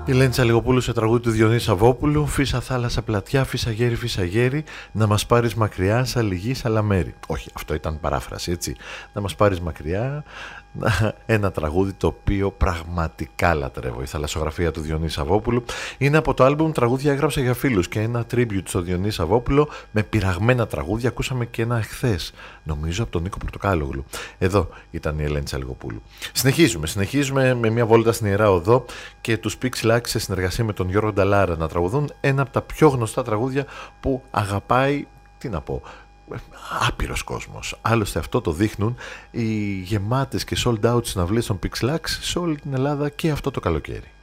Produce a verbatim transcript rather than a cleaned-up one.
Η Ελένη Τσαλιγοπούλου σε τραγούδι του Διονύση Σαββόπουλου. Φύσα θάλασσα πλατιά, φύσα γέρι, φύσα γέρι, να μας πάρεις μακριά, σαν λυγή, σαν λαμέρι. Όχι, αυτό ήταν παράφραση, έτσι. Να μας πάρεις μακριά. Ένα τραγούδι το οποίο πραγματικά λατρεύω. Η θαλασσογραφία του Διονύση Σαββόπουλου είναι από το άλμπουμ Τραγούδια έγραψα για φίλους και ένα tribute στο Διονύση Σαββόπουλο με πειραγμένα τραγούδια. Ακούσαμε και ένα εχθές, νομίζω από τον Νίκο Πορτοκάλογλου. Εδώ ήταν η Ελένη Τσαλιγοπούλου. Συνεχίζουμε, συνεχίζουμε με μια βόλτα στην Ιερά Οδό και τους Pixelax σε συνεργασία με τον Γιώργο Νταλάρα να τραγουδούν ένα από τα πιο γνωστά τραγούδια που αγαπάει, τι να πω, άπειρος κόσμος. Άλλωστε αυτό το δείχνουν οι γεμάτες και sold out συναυλίες των Pixelax σε όλη την Ελλάδα και αυτό το καλοκαίρι.